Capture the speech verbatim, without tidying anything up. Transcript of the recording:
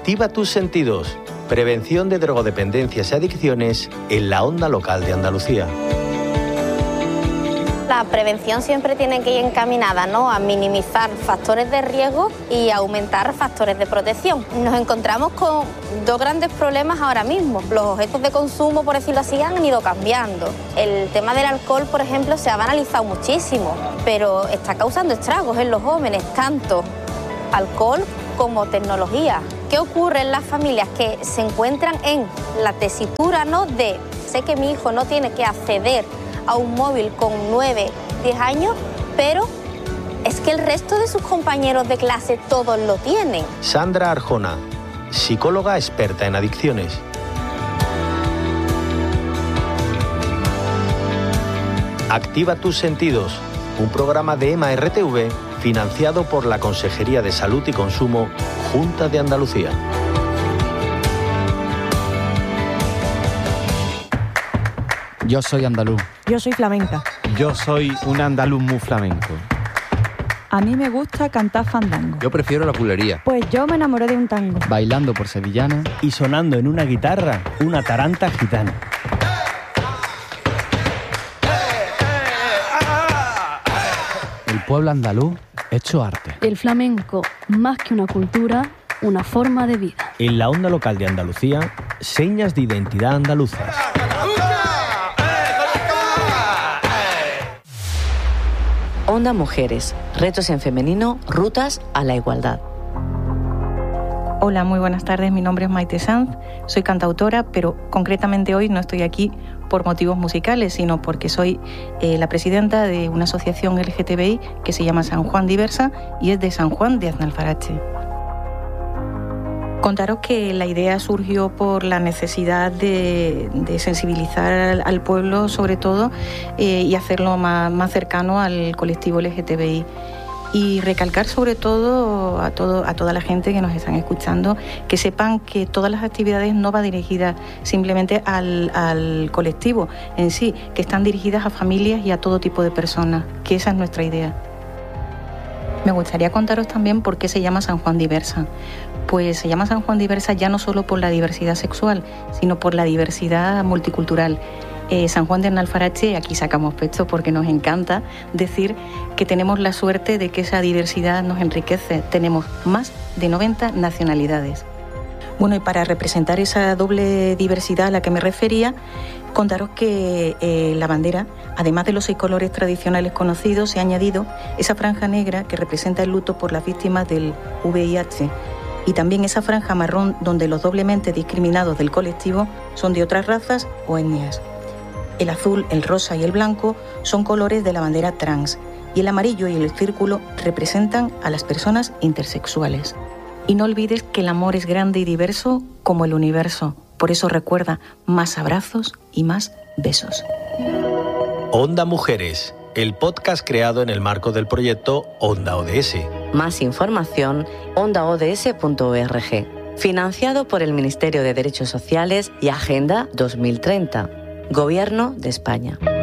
Activa tus sentidos. Prevención de drogodependencias y adicciones en la onda local de Andalucía. La prevención siempre tiene que ir encaminada, ¿no?, a minimizar factores de riesgo y aumentar factores de protección. Nos encontramos con dos grandes problemas ahora mismo. Los objetos de consumo, por decirlo así, han ido cambiando. El tema del alcohol, por ejemplo, se ha banalizado muchísimo, pero está causando estragos en los jóvenes, tanto alcohol como tecnología. ¿Qué ocurre en las familias que se encuentran en la tesitura, ¿no?, de sé que mi hijo no tiene que acceder a un móvil con nueve, diez años, pero es que el resto de sus compañeros de clase todos lo tienen? Sandra Arjona, psicóloga experta en adicciones. Activa tus sentidos, un programa de EMA R T V financiado por la Consejería de Salud y Consumo, Junta de Andalucía. Yo soy andaluz. Yo soy flamenca. Yo soy un andaluz muy flamenco. A mí me gusta cantar fandango. Yo prefiero la bulería. Pues yo me enamoré de un tango. Bailando por sevillana. Y sonando en una guitarra, una taranta gitana. El pueblo andaluz hecho arte. El flamenco, más que una cultura, una forma de vida. En la onda local de Andalucía, señas de identidad andaluzas. Onda Mujeres, retos en femenino, rutas a la igualdad. Hola, muy buenas tardes, mi nombre es Maite Sanz, soy cantautora, pero concretamente hoy no estoy aquí por motivos musicales, sino porque soy eh, la presidenta de una asociación L G T B I que se llama San Juan Diversa y es de San Juan de Aznalfarache. Contaros que la idea surgió por la necesidad de, de sensibilizar al, al pueblo, sobre todo, eh, y hacerlo más, más cercano al colectivo L G T B I. Y recalcar sobre todo a, todo a toda la gente que nos están escuchando, que sepan que todas las actividades no van dirigidas simplemente al, al colectivo en sí, que están dirigidas a familias y a todo tipo de personas, que esa es nuestra idea. Me gustaría contaros también por qué se llama San Juan Diversa. Pues se llama San Juan Diversa ya no solo por la diversidad sexual, sino por la diversidad multicultural. Eh, San Juan de Aznalfarache, aquí sacamos pecho porque nos encanta decir que tenemos la suerte de que esa diversidad nos enriquece. Tenemos más de noventa nacionalidades. Bueno, y para representar esa doble diversidad a la que me refería, contaros que eh, la bandera, además de los seis colores tradicionales conocidos, se ha añadido esa franja negra que representa el luto por las víctimas del V I H. Y también esa franja marrón donde los doblemente discriminados del colectivo son de otras razas o etnias. El azul, el rosa y el blanco son colores de la bandera trans y el amarillo y el círculo representan a las personas intersexuales. Y no olvides que el amor es grande y diverso como el universo. Por eso recuerda, más abrazos y más besos. Onda Mujeres, el podcast creado en el marco del proyecto Onda O D S. Más información, onda o d s punto org. Financiado por el Ministerio de Derechos Sociales y Agenda dos mil treinta. Gobierno de España.